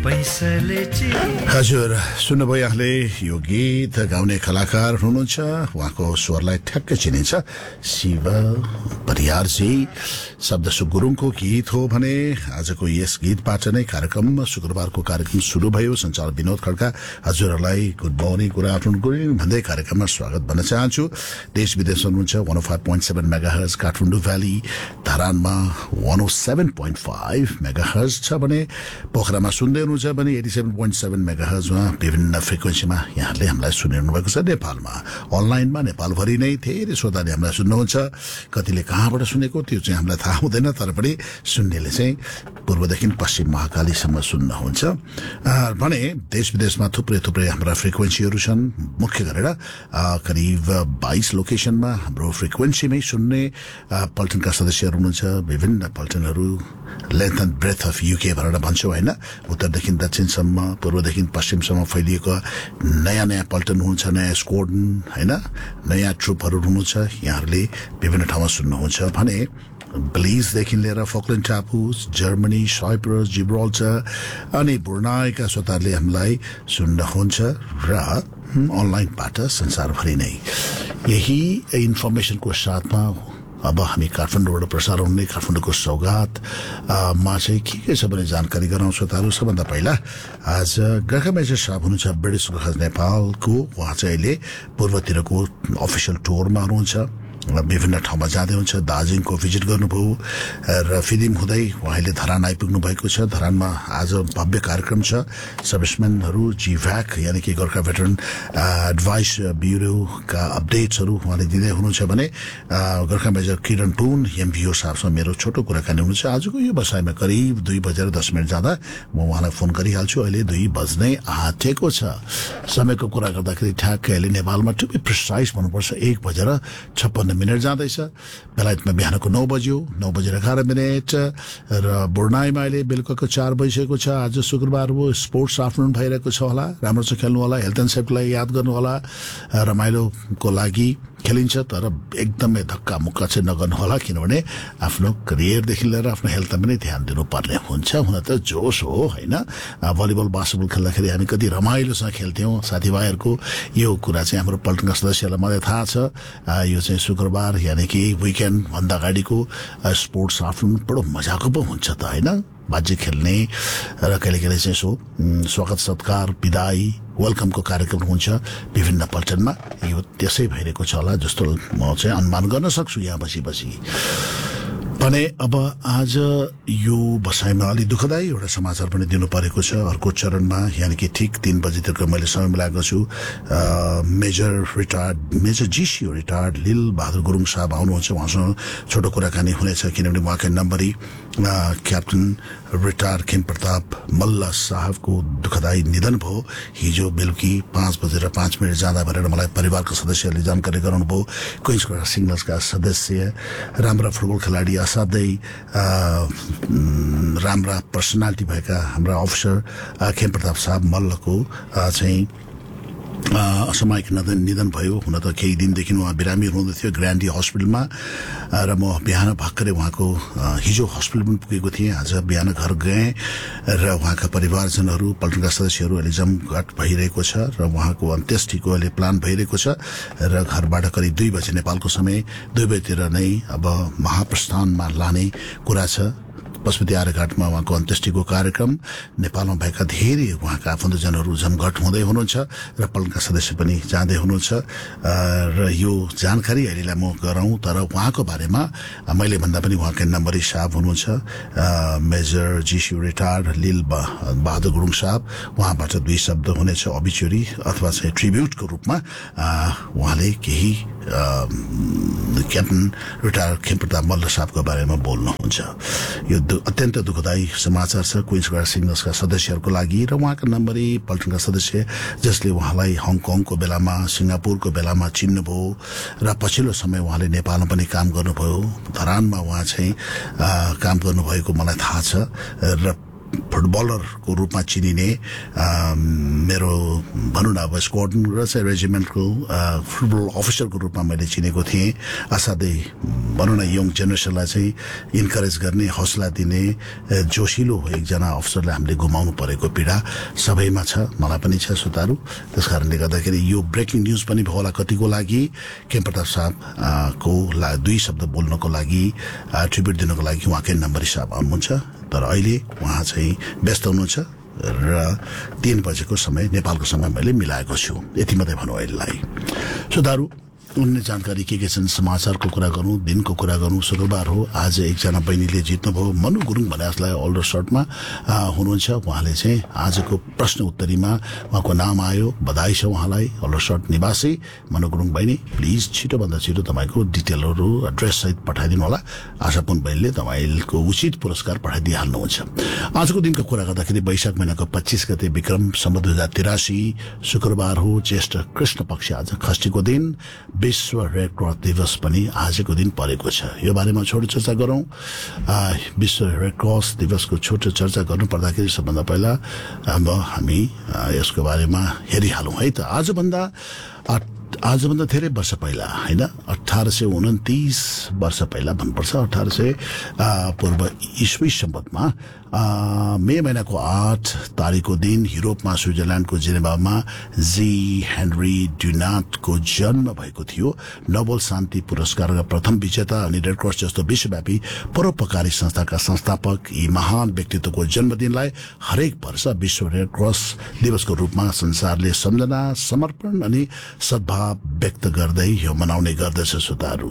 हजुर सुन्नुभयो यहाँले यो गीत गाउने कलाकार हुनुहुन्छ उहाँको स्वरलाई ठ्याक्कै चिनिन्छ शिव परियारजी शब्द सुगुरुङको गीत हो भने आजको यस गीतबाट नै कार्यक्रम शुक्रबारको कार्यक्रम सुरु भयो सञ्चालक विनोद खड्का हजुरहरूलाई good morning good afternoon good evening भन्दै कार्यक्रममा स्वागत भन्न चाहन्छु देश विदेश हुनुहुन्छ 105.7 मेगाहर्ज काठमाडौँ भ्याली धरानमा 107.5 मेगाहर्ज छ भने पोखरामा सुन्दै हुनुहुन्छ भने 87.7 मेगाहर्जमा विभिन्न फ्रिक्वेन्सीमा यहाँले हामीलाई सुनिरहनु भएको छ नेपालमा अनलाइनमा नेपालभरि नै धेरै श्रोताले हामीलाई सुन्नुहुन्छ कतिले कहाँबाट सुनेको त्यो चाहिँ हामीलाई थाहा हुँदैन तर पनि सुन्नेले चाहिँ पूर्वदेखि पश्चिम महाकालीसम्म सुन्नुहुन्छ भने देश विदेशमा थुप्रै हाम्रा फ्रिक्वेन्सीहरू छन् मुख्य गरेर करिब 22 लोकेसनमा हाम्रो फ्रिक्वेन्सीमै सुन्ने पल्टनका सदस्यहरू हुनुहुन्छ विभिन्न पल्टनहरू length and breath of UK भनेर भन्छौँ होइन उत्तरदेखि दक्षिणसम्म पूर्वदेखि पश्चिमसम्म फैलिएको नयाँ पल्टन हुनुहुन्छ नयाँ स्क्वाड्रन होइन नयाँ ट्रुपहरू हुनुहुन्छ यहाँहरूले विभिन्न ठाउँमा सुन्नुहुन्छ भने ब्लिजदेखि लिएर फकल्यान्ड टापुज जर्मनी साइप्रस जिब्राल्टर अनि ब्रुनाईका श्रोताहरूले हामीलाई सुन्नुहुन्छ र अनलाइनबाट संसारभरि नै यही इन्फर्मेसनको साथमा अब हामी काठमाडौँबाट प्रसारण हुने काठमाडौँको सौगातमा चाहिँ के छ भने जानकारी गराउँ श्रोताहरू सबभन्दा पहिला आज गोर्खा मेजर साहब हुनुहुन्छ ब्रिटिस गोर्खा नेपालको उहाँ चाहिँ अहिले पूर्वतिरको अफिसियल टुरमा हुनुहुन्छ विभिन्न ठाउँमा जाँदै हुन्छ दार्जिलिङको भिजिट गर्नुभयो र फिल्म हुँदै उहाँले धरान आइपुग्नु भएको छ धरानमा आज भव्य कार्यक्रम छ सर्भिसम्यानहरू जीभ्याक यानि कि गोर्खा भेटरन एडभाइस ब्युरोका अपडेट्सहरू उहाँले दिँदै हुनुहुन्छ भने गोर्खा मेजर किरण टुन एमभिओ साहबसँग मेरो छोटो कुराकानी हुनुहुन्छ आजको यो बसाइमा करिब 2:10 जाँदा म उहाँलाई फोन गरिहाल्छु अहिले 2 बज्नै आँटेको छ समयको कुरा गर्दाखेरि ठ्याक्कै अहिले नेपालमा टु बी प्रिसाइज भन्नुपर्छ 1:56 मिनट जाँदैछ बेलायतमा बिहानको 9 बज्यो 9:11 र ब्रुनाईमा अहिले बेलुकाको 4 बजिसकेको छ आज शुक्रबार हो स्पोर्ट्स आफ्टरनुन भइरहेको छ होला राम्रो छ खेल्नु होला हेल्थ एन्ड सेफ्टीलाई याद गर्नु होला रमाइलोको लागि खेलिन्छ तर एकदमै धक्का मुक्का चाहिँ नगर्नु होला किनभने आफ्नो करियरदेखि लिएर आफ्नो हेल्थमा पनि ध्यान दिनुपर्ने हुन्छ हुन त जोस हो होइन भलिबल बास्केटबल खेल्दाखेरि हामी कति रमाइलोसँग खेल्थ्यौँ साथीभाइहरूको यो कुरा चाहिँ हाम्रो पल्टनका सदस्यहरूलाई मलाई थाहा छ यो चाहिँ शुक्रबार यानि कि विकेन्ड भन्दा अगाडिको स्पोर्ट्स आफ्टरनुन बडो मजाको पो हुन्छ त होइन बाजे खेल्ने र कहिले चाहिँ यसो स्वागत सत्कार विदाई वेलकमको कार्यक्रम हुन्छ विभिन्न पल्टनमा यो त्यसै भइरहेको छ होला जस्तो म चाहिँ अनुमान गर्न सक्छु यहाँ बसी भने अब आज यो बसाइमा अलि दुःखदायी एउटा समाचार पनि दिनु परेको छ अर्को चरणमा यानि कि ठिक 3 बजेतिर मैले समय मिलाएको छु मेजर जीसी रिटायर्ड लिल बहादुर गुरुङ साहब आउनुहुन्छ उहाँसँग छोटो कुराकानी हुनेछ किनभने उहाँकै नम्बरी क्याप्टन रिटायर खेम प्रताप मल्ल साहबको दुःखदायी निधन भयो हिजो बेलुकी 5:05 जाँदा भनेर मलाई परिवारका सदस्यहरूले जानकारी गराउनु भयो क्विन्स सिग्नल्सका सदस्य राम्रा फुटबल खेलाडी असाध्यै राम्रा पर्सनालिटी भएका हाम्रा अफिसर खेम प्रताप साहब मल्लको चाहिँ असामयिक निधन भयो हुन त केही दिनदेखि उहाँ बिरामी हुनुहुँदै थियो ग्रान्डी हस्पिटलमा र म बिहान भर्खरै उहाँको हिजो हस्पिटल पनि पुगेको थिएँ आज बिहान घर गएँ र उहाँका परिवारजनहरू पल्टनका सदस्यहरू अहिले जमघट भइरहेको छ र उहाँको अन्त्येष्टिको अहिले प्लान भइरहेको छ र घरबाट करिब 2 बजे नेपालको समय 2 बजेतिर नै अब महाप्रस्थानमा लाने कुरा छ पशुपति आर्यघाटमा उहाँको अन्त्येष्टिको कार्यक्रम नेपालमा भएका धेरै उहाँका आफन्तजनहरू जमघट हुँदै हुनुहुन्छ र पल्टनका सदस्य पनि जाँदै हुनुहुन्छ र यो जानकारी अहिलेलाई म गराउँ तर उहाँको बारेमा मैले भन्दा पनि उहाँकै नम्बरी साहब हुनुहुन्छ मेजर जीसी रिटायर्ड लिल बहादुर गुरुङ साहब उहाँबाट 2 शब्द हुनेछ अबिचुरी अथवा चाहिँ ट्रिब्युटको रूपमा उहाँले केही क्याप्टन रिटायर खेमप्रताप मल्ल साहबको बारेमा बोल्नुहुन्छ यो अत्यन्त दुःखदायी समाचार छ क्विन्स सिग्नल्सका सदस्यहरूको लागि र उहाँका नम्बरी पल्टनका सदस्य जसले उहाँलाई हङकङको बेलामा सिङ्गापुरको बेलामा चिन्नुभयो र पछिल्लो समय उहाँले नेपालमा पनि काम गर्नुभयो धरानमा उहाँ चाहिँ काम गर्नुभएको मलाई थाहा छ र फुटबलरको रूपमा चिनिने मेरो भनौँ न अब स्क्वाड्रन र चाहिँ रेजिमेन्टको फुटबल अफिसरको रूपमा मैले चिनेको थिएँ। असाध्यै भनौँ न यङ जेनेरेसनलाई चाहिँ इन्करेज गर्ने, हौसला दिने जोसिलो एकजना अफिसरलाई हामीले गुमाउनु परेको पीडा सबैमा छ, मलाई पनि छ श्रोताहरू। त्यस कारणले गर्दाखेरि यो ब्रेकिङ न्युज पनि भयो होला कतिको लागि। केम प्रताप साहब को 2 शब्द बोल्नको लागि, ट्रिब्युट दिनको लागि उहाँकै नम्बरी साहब आउनुहुन्छ, तर अहिले उहाँ चाहिँ व्यस्त हुनुहुन्छ र 3 बजेको समय नेपालको समय मैले मिलाएको छु। यति मात्रै भनौँ अहिलेलाई श्रोताहरू। अन्य जानकारी के छन्, समाचारको कुरा गरौँ, दिनको कुरा गरौँ। शुक्रबार हो, आज एकजना बहिनीले जित्नुभयो। मनु गुरुङ भने जसलाई अल्डर सर्टमा हुनुहुन्छ, उहाँले चाहिँ आजको प्रश्न उत्तरीमा उहाँको नाम आयो। बधाई छ उहाँलाई। अल्डर सर्ट निवासी मनु गुरुङ बहिनी, प्लिज छिटोभन्दा छिटो तपाईँको डिटेलहरू एड्रेस सहित पठाइदिनु होला। आशापुन बहिनीले तपाईँको उचित पुरस्कार पठाइदिइहाल्नुहुन्छ। आजको दिनको कुरा गर्दाखेरि वैशाख महिनाको 25 गते विक्रम सम्वत 2083 शुक्रबार हो, ज्येष्ठ कृष्ण पक्ष आज षष्ठीको दिन। विश्व रेड क्रस दिवस पनि आजको दिन परेको छ। यो बारेमा छोटो चर्चा गरौँ। विश्व रेड क्रस दिवसको छोटो चर्चा गर्नु पर्दाखेरि सबभन्दा पहिला अब हामी यसको बारेमा हेरिहालौँ है त। आजभन्दा धेरै वर्ष पहिला होइन, 1829 वर्ष पहिला भन्नुपर्छ, 1800 पूर्व ईस्वी सम्बन्धमा मे महिनाको 8 तारिकको दिन युरोपमा स्विजरल्याण्डको जेनेभामा जी हेनरी ड्युनाटको जन्म भएको थियो। नोबेल शान्ति पुरस्कारका प्रथम विजेता अनि रेड क्रस जस्तो विश्वव्यापी परोपकारी संस्थाका संस्थापक यी महान व्यक्तित्वको जन्मदिनलाई हरेक वर्ष विश्व रेड क्रस दिवसको रूपमा संसारले सम्झना, समर्पण अनि सद्भाव व्यक्त गर्दै यो मनाउने गर्दछ श्रोताहरू।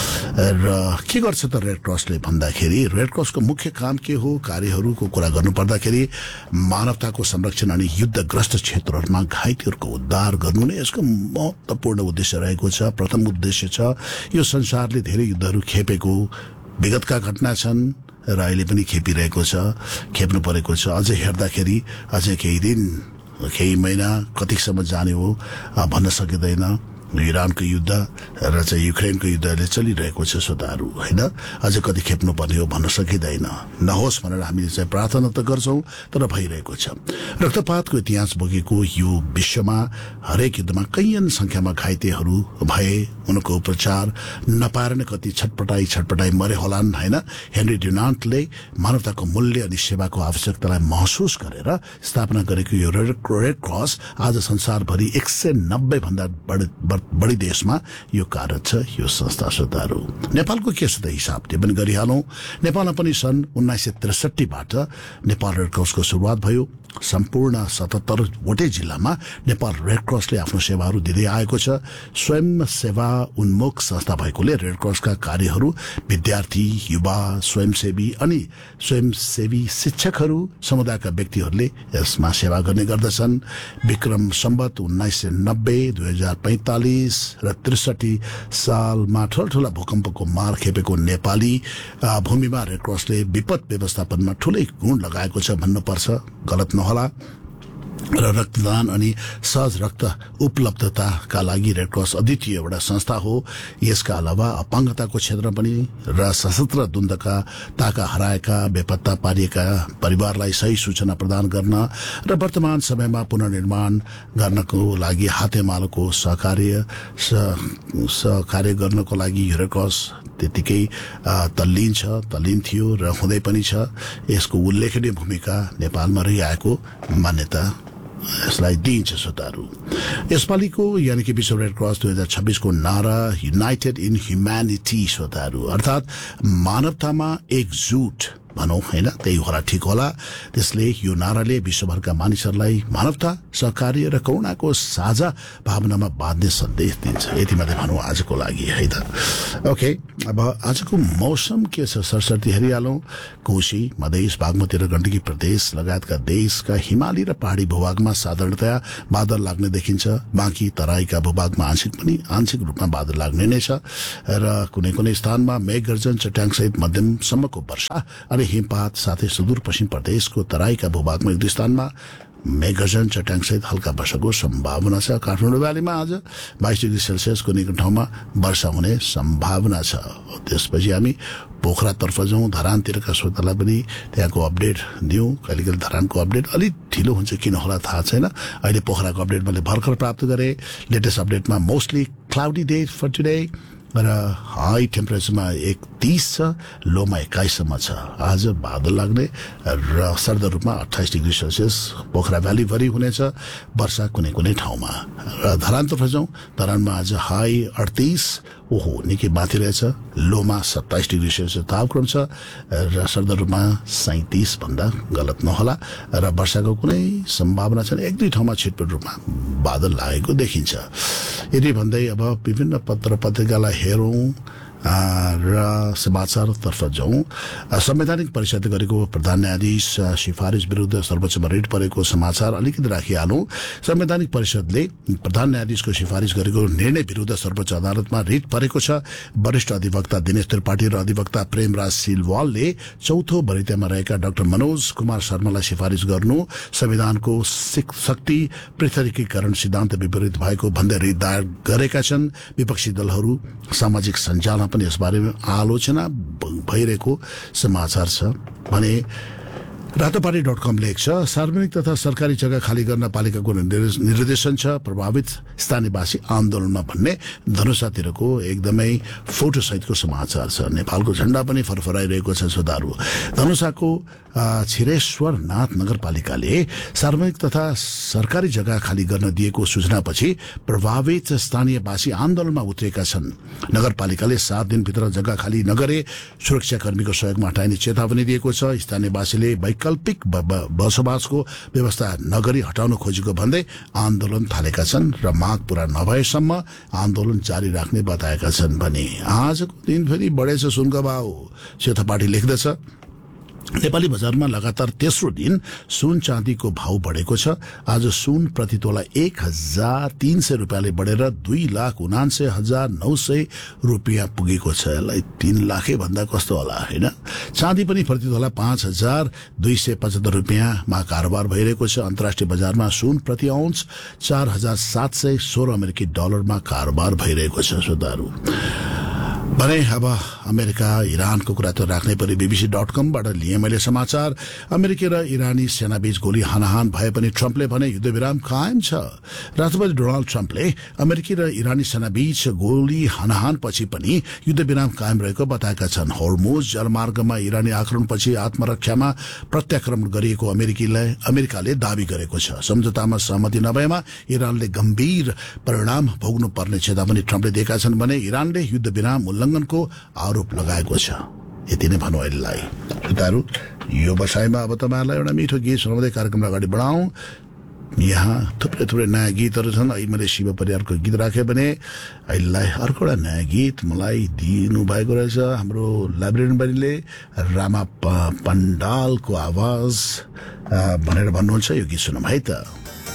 र के गर्छ त रेड क्रसले भन्दाखेरि, रेड क्रसको मुख्य काम के हो, कार्यहरू को कुरा गर्नु पर्दाखेरि मानवताको संरक्षण अनि युद्धग्रस्त क्षेत्रहरूमा घाइतेहरूको उद्धार गर्नु नै यसको महत्त्वपूर्ण उद्देश्य रहेको छ। प्रथम उद्देश्य छ, यो संसारले धेरै युद्धहरू खेपेको विगतका घटना छन् र अहिले पनि खेपिरहेको छ, खेप्नु परेको छ। अझै हेर्दाखेरि अझै केही दिन, केही महिना कतिसम्म जाने हो भन्न सकिँदैन। इरानको युद्ध र चाहिँ युक्रेनको युद्धले चलिरहेको छ श्रोताहरू होइन, अझै कति खेप्नु पर्ने हो भन्न सकिँदैन। नहोस् भनेर हामीले चाहिँ प्रार्थना त गर्छौँ, तर भइरहेको छ। रक्तपातको इतिहास बोकेको यो विश्वमा हरेक युद्धमा कैयन संख्यामा घाइतेहरू भए, उनको उपचार नपाएर नै कति छटपटाई मरे होलान् होइन। हेनरी ड्युनान्टले मानवताको मूल्य अनि सेवाको आवश्यकतालाई महसुस गरेर स्थापना गरेको यो रेड क्रस आज संसारभरि 190 भन्दा बढी देशमा यो कार्यरत छ यो संस्था श्रोताहरू। नेपालको के छ त हिसाब त्यो पनि गरिहालौँ। नेपालमा पनि सन् 1963बाट नेपाल रेड क्रसको सुरुवात भयो। सम्पूर्ण 77 वटै जिल्लामा नेपाल रेड क्रसले आफ्नो सेवाहरू दिँदै आएको छ। स्वयं सेवा उन्मुख संस्था भएकोले रेड क्रसका कार्यहरू विद्यार्थी, युवा, स्वयंसेवी अनि स्वयंसेवी शिक्षकहरू, समुदायका व्यक्तिहरूले यसमा सेवा गर्ने गर्दछन्। विक्रम सम्वत 1990, 2045 र 63 सालमा ठुल्ठुला भूकम्पको मार खेपेको नेपाली भूमिमा रेड क्रसले विपद व्यवस्थापनमा ठुलै गुण लगाएको छ भन्नुपर्छ, गलत होला। र रक्तदान अनि सहज रक्त उपलब्धताका लागि रेड क्रस अद्वितीय एउटा संस्था हो। यसका अलावा अपाङ्गताको क्षेत्र पनि र सशस्त्र द्वन्द्वताका हराएका, बेपत्ता पारिएका परिवारलाई सही सूचना प्रदान गर्न र वर्तमान समयमा पुनर्निर्माण गर्नको लागि हातेमालोको सहकार्य गर्नको लागि रेड क्रस त्यतिकै तल्लीन थियो र हुँदै पनि छ। यसको उल्लेखनीय भूमिका नेपालमा रहिआएको मान्यता यसलाई दिइन्छ श्रोताहरू। यसपालिको यानि कि विश्व रेड क्रस 2026 को नारा युनाइटेड इन ह्युम्यानिटी श्रोताहरू, अर्थात् मानवतामा एकजुट भनौँ होइन, त्यही होला ठिक होला। त्यसले यो नाराले विश्वभरका मानिसहरूलाई मानवता, सहकार्य र करुणाको साझा भावनामा बाँध्ने सन्देश दिन्छ। यति मात्रै भनौँ आजको लागि है त। ओके, अब आजको मौसम के छ सरसर्ती हेरिहालौँ। कोशी, मधेस, बागमती र गण्डकी प्रदेश लगायतका देशका हिमाली र पहाडी भूभागमा साधारणतया बादल लाग्ने देखिन्छ। बाँकी तराईका भूभागमा आंशिक रूपमा बादल लाग्ने नै छ र कुनै कुनै स्थानमा मेघगर्जन, चट्याङसहित मध्यमसम्मको वर्षा अनि हिमपात साथै सुदूरपश्चिम प्रदेशको तराईका भूभागमा एक दुई स्थानमा मेघगर्जन चट्याङसहित हल्का वर्षाको सम्भावना छ। काठमाडौँ भ्यालीमा आज 22 डिग्री सेल्सियस कुनै ठाउँमा वर्षा हुने सम्भावना छ। त्यसपछि हामी पोखरातर्फ जाउँ, धरानतिरका श्रोतालाई पनि त्यहाँको अपडेट दिउँ। कहिलेकाहीँ धरानको अपडेट अलिक ढिलो हुन्छ, किन होला थाहा छैन। अहिले पोखराको अपडेट मैले भर्खर प्राप्त गरेँ। Latest अपडेटमा mostly cloudy day for today र हाई टेम्परेचरमा 31 छ, लोमा 21सम्म छ। आज बादल लाग्ने र सर्द रूपमा 28 डिग्री सेल्सियस पोखरा भ्यालीभरि हुनेछ, वर्षा कुनै कुनै ठाउँमा। र धरानतर्फ जाउँ, धरानमा आज हाई 38, ओहो निकै माथि रहेछ, लोमा 27 डिग्री सेल्सियस तापक्रम छ र सर्द रूपमा 37 भन्दा गलत नहोला र वर्षाको कुनै सम्भावना छैन। एक दुई ठाउँमा छिटपुट रूपमा बादल लागेको देखिन्छ। यदि भन्दै अब विभिन्न पत्र पत्रिकालाई हेरौँ र समाचारतर्फ जाउँ। संवैधानिक परिषदले गरेको प्रधान न्यायाधीश सिफारिस विरुद्ध सर्वोच्चमा रिट परेको समाचार अलिकति राखिहालौँ। संवैधानिक परिषदले प्रधान न्यायाधीशको सिफारिस गरेको निर्णय विरुद्ध सर्वोच्च अदालतमा रिट परेको छ। वरिष्ठ अधिवक्ता दिनेश त्रिपाठी र अधिवक्ता प्रेमराज सिलवालले चौथो वरियतामा रहेका डाक्टर मनोज कुमार शर्मालाई सिफारिस गर्नु संविधानको शक्ति पृथकीकरण सिद्धान्त विपरीत भएको भन्दै रिट दायर गरेका छन्। विपक्षी दलहरू सामाजिक सञ्जालमा पनि यसबारेमा आलोचना भइरहेको समाचार छ भने रातोपाटी.com लेख्छ, सार्वजनिक तथा सरकारी जग्गा खाली गर्न पालिकाको निर्देशन छ, प्रभावित स्थानीयवासी आन्दोलनमा भन्ने धनुषातिरको एकदमै फोटो सहितको समाचार छ। नेपालको झण्डा पनि फरफराइरहेको छ। श्रोताहरू, धनुषाको छिरेश्वरनाथ नगरपालिकाले सार्वजनिक तथा सरकारी जग्गा खाली गर्न दिएको सूचनापछि प्रभावित स्थानीयवासी आन्दोलनमा उत्रेका छन्। नगरपालिकाले 7 दिनभित्र जग्गा खाली नगरे सुरक्षाकर्मीको सहयोगमा हटाइने चेतावनी दिएको छ। स्थानीयवासीले वैकल्पिक बसोबासको व्यवस्था नगरी हटाउन खोजेको भन्दै आन्दोलन थालेका छन् र माग पूरा नभएसम्म आन्दोलन जारी राख्ने बताएका छन् भने आजको दिन फेरि बढेछ सुनको भाउ। सेथपाटी लेख्दछ, नेपाली बजारमा लगातार तेस्रो दिन सुन चाँदीको भाव बढेको छ। आज सुन प्रति तोला 1,300 रुपियाँले बढेर 2,79,900 रुपियाँ पुगेको छ। यसलाई 3 लाखै भन्दा कस्तो होला हैन। चाँदी पनि प्रति तोला 5,275 रुपियाँमा कारोबार भइरहेको छ। अन्तर्राष्ट्रिय बजारमा सुन प्रति आउन्स 4,716 अमेरिकी डलरमा कारोबार भइरहेको छ। श्रोताहरू भने अब अमेरिका इरानको कुरा त राख्नै पर्यो। BBC.com-बाट लिए मैले समाचार। अमेरिकी र इरानी सेनाबीच गोली हानाहान भए पनि ट्रम्पले भने युद्धविराम कायम छ। राष्ट्रपति डोनाल्ड ट्रम्पले अमेरिकी र इरानी सेनाबीच गोली हानाहान पछि पनि युद्धविराम कायम रहेको बताएका छन्। होर्मुज जलमार्गमा इरानी आक्रमणपछि आत्मरक्षामा प्रत्याक्रमण गरिएको अमेरिकाले दावी गरेको छ। सम्झौतामा सहमति नभएमा इरानले गम्भीर परिणाम भोग्नु पर्ने चेतावनी ट्रम्पले दिएका छन् भने इरानले युद्धविराम उल्लङ्घनको आरोप लगाएको छ। यति नै भनौँ अहिलेलाई। श्रोताहरू, यो बसाइमा अब तपाईँहरूलाई एउटा मिठो गीत सुनाउँदै कार्यक्रमलाई अगाडि बढाउँ। यहाँ थुप्रै नयाँ गीतहरू छन्। अहिले मैले शिव परिवारको गीत राखेँ भने अहिलेलाई अर्को एउटा नयाँ गीत मलाई दिनुभएको रहेछ हाम्रो लाइब्रेरियन बहिनीले। रामा पण्डालको आवाज भनेर भन्नुहुन्छ। यो गीत सुनौँ है त।